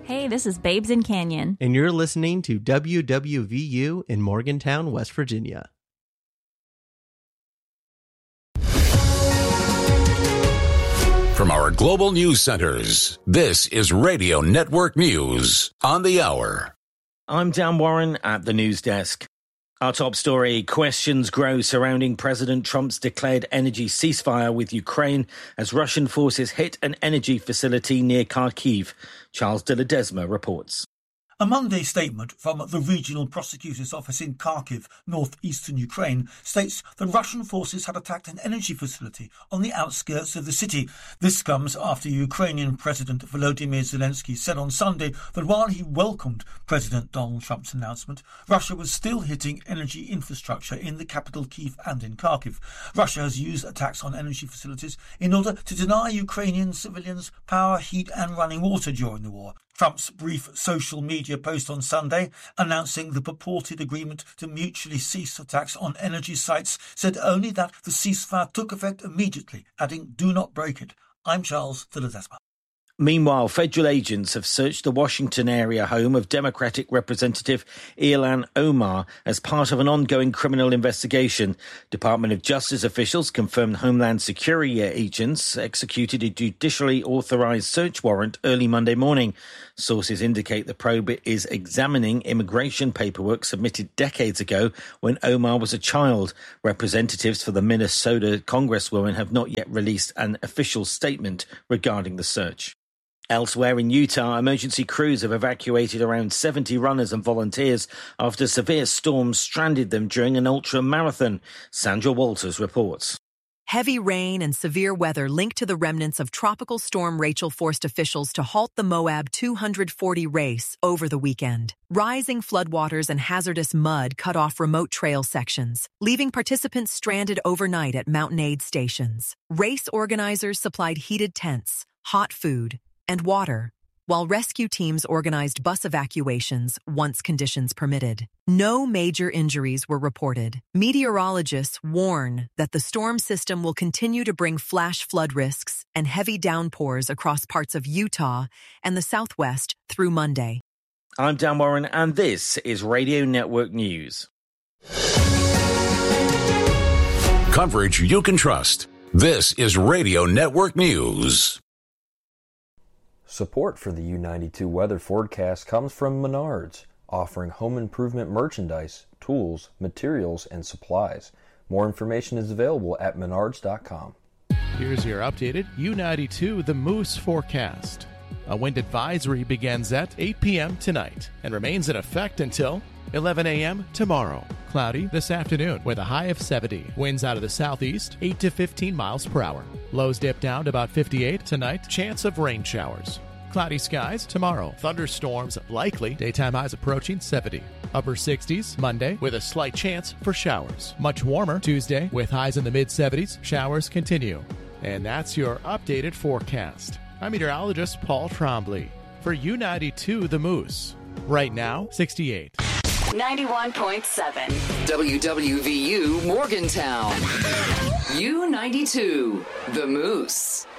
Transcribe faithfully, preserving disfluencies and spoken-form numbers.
Hey, this is Babes in Canyon. And you're listening to W W V U in Morgantown, West Virginia. From our global news centers, this is Radio Network News on the hour. I'm Dan Warren at the news desk. Our top story, questions grow surrounding President Trump's declared energy ceasefire with Ukraine as Russian forces hit an energy facility near Kharkiv. Charles de Ledesma reports. A Monday statement from the Regional Prosecutor's Office in Kharkiv, northeastern Ukraine, states that Russian forces had attacked an energy facility on the outskirts of the city. This comes after Ukrainian President Volodymyr Zelensky said on Sunday that while he welcomed President Donald Trump's announcement, Russia was still hitting energy infrastructure in the capital Kyiv and in Kharkiv. Russia has used attacks on energy facilities in order to deny Ukrainian civilians power, heat and running water during the war. Trump's brief social media post on Sunday announcing the purported agreement to mutually cease attacks on energy sites said only that the ceasefire took effect immediately, adding, "Do not break it." I'm Charles de Ledesma. Meanwhile, federal agents have searched the Washington area home of Democratic Representative Ilhan Omar as part of an ongoing criminal investigation. Department of Justice officials confirmed Homeland Security agents executed a judicially authorized search warrant early Monday morning. Sources indicate the probe is examining immigration paperwork submitted decades ago when Omar was a child. Representatives for the Minnesota Congresswoman have not yet released an official statement regarding the search. Elsewhere in Utah, emergency crews have evacuated around seventy runners and volunteers after severe storms stranded them during an ultra-marathon. Sandra Walters reports. Heavy rain and severe weather linked to the remnants of Tropical Storm Rachel forced officials to halt the Moab two hundred forty race over the weekend. Rising floodwaters and hazardous mud cut off remote trail sections, leaving participants stranded overnight at mountain aid stations. Race organizers supplied heated tents, hot food, and water, while rescue teams organized bus evacuations once conditions permitted. No major injuries were reported. Meteorologists warn that the storm system will continue to bring flash flood risks and heavy downpours across parts of Utah and the Southwest through Monday. I'm Dan Warren, and this is Radio Network News. Coverage you can trust. This is Radio Network News. Support for the U ninety-two weather forecast comes from Menards, offering home improvement merchandise, tools, materials, and supplies. More information is available at menards dot com. Here's your updated U ninety-two The Moose forecast. A wind advisory begins at eight p.m. tonight and remains in effect until eleven a.m. tomorrow. Cloudy this afternoon with a high of seventy. Winds out of the southeast, eight to fifteen miles per hour. Lows dip down to about fifty-eight tonight. Chance of rain showers. Cloudy skies tomorrow. Thunderstorms likely. Daytime highs approaching seventy. Upper sixties Monday with a slight chance for showers. Much warmer Tuesday with highs in the mid-seventies. Showers continue. And that's your updated forecast. I'm meteorologist Paul Trombley for U ninety-two The Moose. Right now, sixty-eight. ninety-one point seven W W V U Morgantown. U ninety-two The Moose.